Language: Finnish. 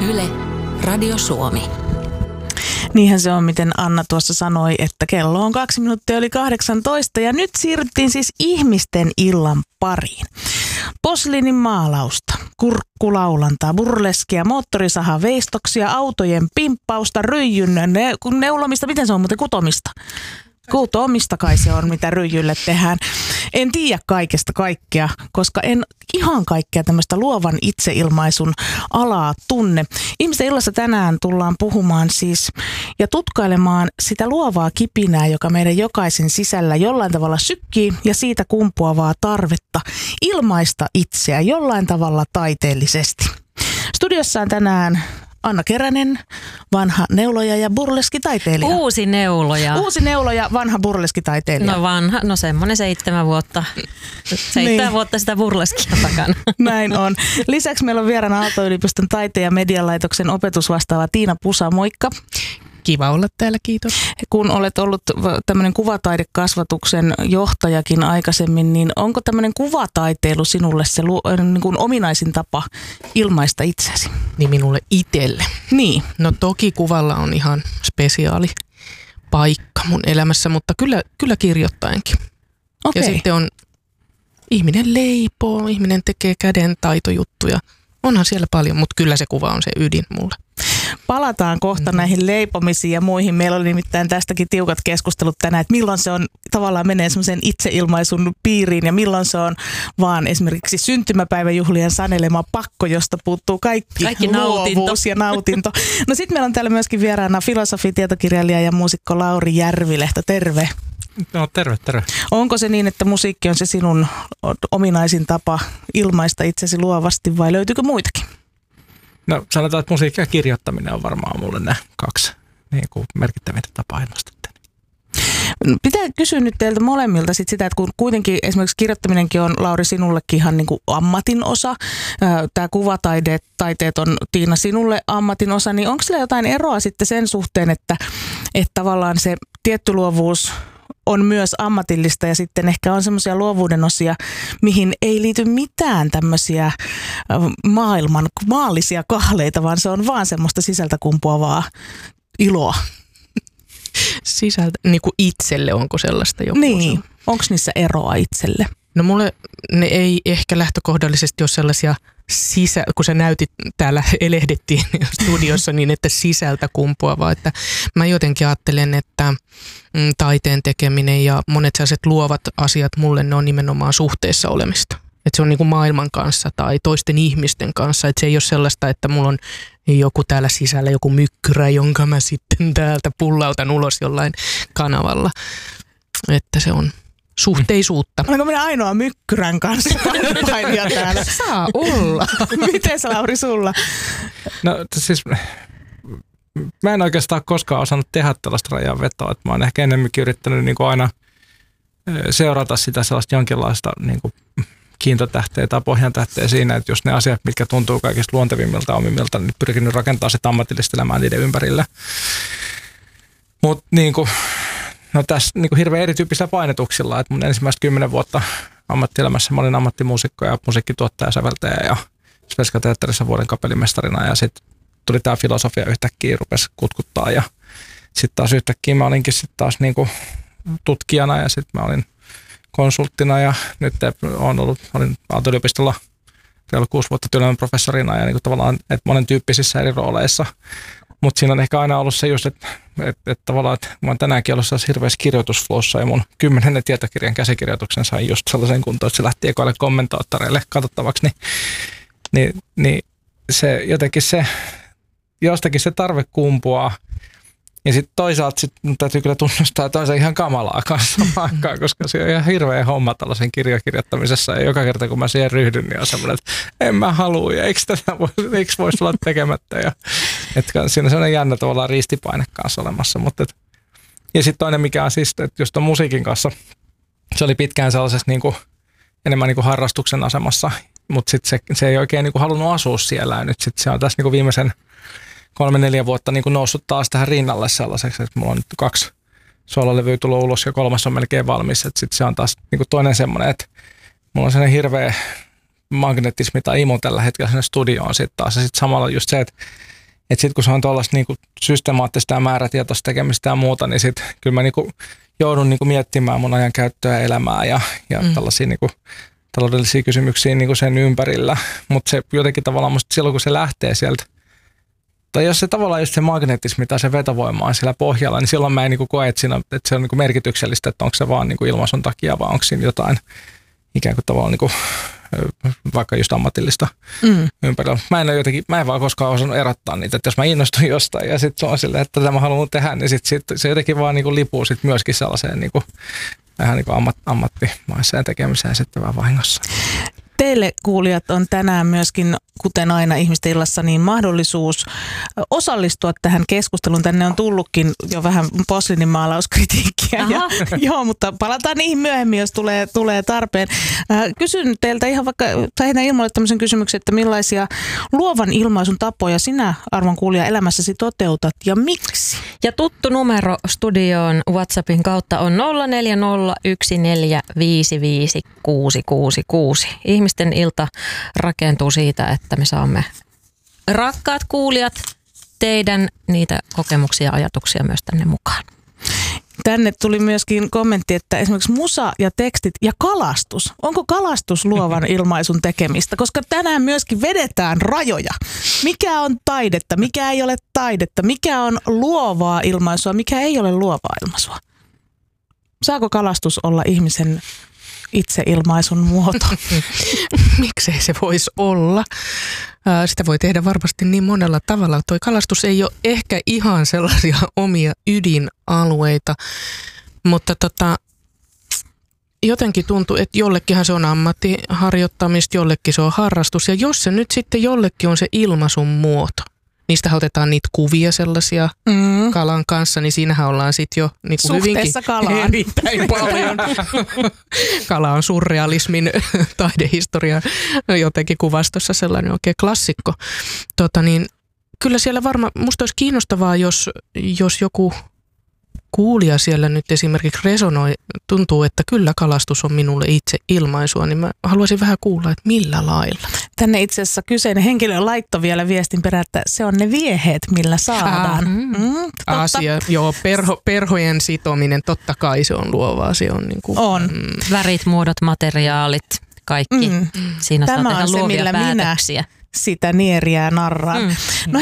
Yle, Radio Suomi. Niinhän se on, miten Anna tuossa sanoi, että kello on 2 minuuttia yli 18 ja nyt siirryttiin siis ihmisten illan pariin. Posliinin maalausta, kurkkulaulantaa, burleskia, moottorisahaveistoksia, autojen pimppausta, ryijyn neulomista, miten se on muuten kutomista? Kutomista kai se on, mitä ryijylle tehdään. En tiedä kaikesta kaikkea, koska en ihan kaikkea tämmöistä luovan itseilmaisun alaa tunne. Ihmisten illassa tänään tullaan puhumaan siis ja tutkailemaan sitä luovaa kipinää, joka meidän jokaisen sisällä jollain tavalla sykkii ja siitä kumpuavaa tarvetta ilmaista itseä jollain tavalla taiteellisesti. Studiossa on tänään Anna Keränen, vanha neuloja ja burleskitaiteilija. Uusi neuloja, vanha burleskitaiteilija. No vanha, no semmoinen 7 vuotta. 7 vuotta sitä burleskia takana. Näin on. Lisäksi meillä on vieraana Aalto-yliopiston taiteen ja medialaitoksen opetusvastaava Tiina Pusa, moikka. Kiva olla täällä, kiitos. Kun olet ollut tämmöinen kuvataidekasvatuksen johtajakin aikaisemmin, niin onko tämmöinen kuvataiteilu sinulle se niin kuin ominaisin tapa ilmaista itseäsi? Niin minulle itselle. Niin. No toki kuvalla on ihan spesiaali paikka mun elämässä, mutta kyllä kirjoittaenkin. Okei. Ja sitten on ihminen leipoo, ihminen tekee käden taitojuttuja. Onhan siellä paljon, mutta kyllä se kuva on se ydin mulle. Palataan kohta näihin leipomisiin ja muihin. Meillä oli nimittäin tästäkin tiukat keskustelut tänään, että milloin se on tavallaan menee semmoisen itseilmaisun piiriin ja milloin se on vaan esimerkiksi syntymäpäiväjuhlien sanelema pakko, josta puuttuu kaikki luovuus ja nautinto. No sitten meillä on täällä myöskin vieraana filosofi, tietokirjailija ja muusikko Lauri Järvilehto. Terve. No terve. Onko se niin, että musiikki on se sinun ominaisin tapa ilmaista itsesi luovasti vai löytyykö muitakin? No sanotaan, että musiikki ja kirjoittaminen on varmaan mulle nämä 2 niin kuin merkittävintä tapaa ilmaista. Pitää kysyä nyt teiltä molemmilta sitä, että kun kuitenkin esimerkiksi kirjoittaminenkin on, Lauri, sinullekin ihan niin kuin ammatin osa. Tämä kuvataiteet on, Tiina, sinulle ammatin osa, niin onko sillä jotain eroa sitten sen suhteen, että tavallaan se tietty luovuus on myös ammatillista ja sitten ehkä on semmoisia luovuuden osia, mihin ei liity mitään tämmöisiä maallisia kahleita, vaan se on vaan semmoista sisältä kumpuavaa iloa. Sisältä, niin kuin itselle, onko sellaista joku? Niin, onko niissä eroa itselle? No mulle ne ei ehkä lähtökohdallisesti ole sellaisia kun sä näytit täällä, elehdittiin studiossa niin, että sisältä kumpuavaa, että mä jotenkin ajattelen, että taiteen tekeminen ja monet sellaiset luovat asiat mulle, ne on nimenomaan suhteessa olemista. Että se on niin kuin maailman kanssa tai toisten ihmisten kanssa, että se ei ole sellaista, että mulla on joku täällä sisällä, joku mykkyrä, jonka mä sitten täältä pullautan ulos jollain kanavalla, että se on suhteisuutta. Olenko minä ainoa mykkyrän kanssa painija täällä? Saa olla. Miten sä, Lauri, sulla? No siis mä en oikeastaan koskaan osannut tehdä tällaista rajanvetoa. Mä oon ehkä enemmänkin yrittänyt niin kuin aina seurata sitä sellaista jonkinlaista niin kuin kiintotähteä tai pohjantähteä siinä, että just ne asiat, mitkä tuntuu kaikista luontevimmilta omimmilta, niin pyrkinyt rakentamaan sitä ammatillista elämää niiden ympärillä. Mutta niin kuin no tässä niin kuin hirveän erityyppisillä painetuksilla, että mun ensimmäistä 10 vuotta ammattielämässä mä olin ammattimuusikko ja musiikkituottaja, säveltäjä ja Svenska Teatterissa vuoden kapellimestarina ja sitten tuli tää filosofia yhtäkkiä, rupesi kutkuttaa ja sitten taas yhtäkkiä mä olinkin sitten taas niin kuin tutkijana ja sitten mä olin konsulttina ja nyt olin Aalto-yliopistolla reilu 6 vuotta työelämän professorina ja niin kuin tavallaan että monen tyyppisissä eri rooleissa. Mutta siinä on ehkä aina ollut se just, että tavallaan, että mä oon tänäänkin ollut sellaisessa hirveässä kirjoitusflossa ja mun 10. tietokirjan käsikirjoituksen sain just sellaisen kuntoon, että se lähti ekoille kommentaattoreille katsottavaksi, niin se jotenkin jostakin se tarve kumpuaa. Ja sitten toisaalta täytyy kyllä tunnustaa, että on se ihan kamalaa kanssa samaan aikaan, koska se on ihan hirveä homma tällaisen kirjakirjoittamisessa. Ja joka kerta kun mä siihen ryhdyn, niin on semmoinen, että en mä halua ja eikö voisi olla tekemättä. Ja, että siinä on sellainen jännä tavallaan ristipaine kanssa olemassa. Ja sitten toinen mikä on siis, että just ton musiikin kanssa, se oli pitkään sellaisessa niin kuin, enemmän niin kuin harrastuksen asemassa, mutta sitten se ei oikein niin kuin halunnut asua siellä. Ja nyt sitten se on tässä niin kuin viimeisen 3-4 vuotta niin kuin noussut taas tähän rinnalle sellaiseksi, että mulla on nyt 2 soololevyä tullut ulos ja 3 on melkein valmis. Että sitten se on taas niin kuin toinen semmoinen, että mulla on sellainen hirveä magnetismi tai imo tällä hetkellä sinne studioon sitten taas. Ja sitten samalla just se, että Että sitten kun se on tuollaista niinku systemaattista ja määrätietoista tekemistä ja muuta, niin sitten kyllä mä niinku joudun niinku miettimään mun ajan käyttöä ja elämää ja tällaisia niinku taloudellisia kysymyksiä niinku sen ympärillä. Mutta se jotenkin tavallaan musta silloin, kun se lähtee sieltä, tai jos se tavallaan just se magnetismi tai se vetovoima on siellä pohjalla, niin silloin mä en niinku koe, että se on niinku merkityksellistä, että onko se vaan niinku ilmaisun takia vai onko siinä jotain ikään kuin tavallaan niinku vaikka just ammatillista ympärillä. Mä en vaan koskaan osannut erottaa niitä, että jos mä innostun jostain ja sitten se on silleen, että tätä mä haluan tehdä, niin sit se jotenkin vaan niinku lipuu sit myöskin sellaiseen niinku, vähän niinku ammattimaiseen tekemiseen sitten vähän vahingossa. Teille kuulijat on tänään myöskin, kuten aina Ihmisten illassa, niin mahdollisuus osallistua tähän keskusteluun. Tänne on tullutkin jo vähän Poslinin maalauskritiikkiä. Joo, mutta palataan niihin myöhemmin, jos tulee tarpeen. Kysyn teiltä ihan vaikka, tai heitän ilmoille tämmöisen kysymyksen, että millaisia luovan ilmaisun tapoja sinä, arvon kuulija, elämässäsi toteutat ja miksi? Ja tuttu numero studioon WhatsAppin kautta on 0401455666. Ihmisten ilta rakentuu siitä, että me saamme, rakkaat kuulijat, teidän niitä kokemuksia ja ajatuksia myös tänne mukaan. Tänne tuli myöskin kommentti, että esimerkiksi musa ja tekstit ja kalastus. Onko kalastus luovan ilmaisun tekemistä? Koska tänään myöskin vedetään rajoja. Mikä on taidetta, mikä ei ole taidetta, mikä on luovaa ilmaisua, mikä ei ole luovaa ilmaisua? Saako kalastus olla ihmisen itseilmaisun muoto? Miksei se voisi olla? Sitä voi tehdä varmasti niin monella tavalla. Toi kalastus ei ole ehkä ihan sellaisia omia ydinalueita, mutta jotenkin tuntuu, että jollekinhan se on ammattiharjoittamista, jollekin se on harrastus. Ja jos se nyt sitten jollekin on se ilmaisun muoto, niistä otetaan niitä kuvia sellaisia kalan kanssa, niin siinähän ollaan sitten jo niinku hyvinkin erittäin paljon. Kala on surrealismin taidehistorian jotenkin kuvastossa sellainen oikein klassikko. Niin kyllä siellä varmaan, musta olisi kiinnostavaa, jos joku kuulija siellä nyt esimerkiksi resonoi, tuntuu, että kyllä kalastus on minulle itse ilmaisua, niin mä haluaisin vähän kuulla, että millä lailla. Tänne itse asiassa kyseinen henkilö laittoi vielä viestin perään, että se on ne vieheet, millä saadaan. Asia, joo, perhojen sitominen, totta kai se on luovaa. Se on niin kuin, värit, muodot, materiaalit, kaikki. Siinä tämä saa tehdä on se, luovia millä päätöksiä. minä sitä nieriä narraan. No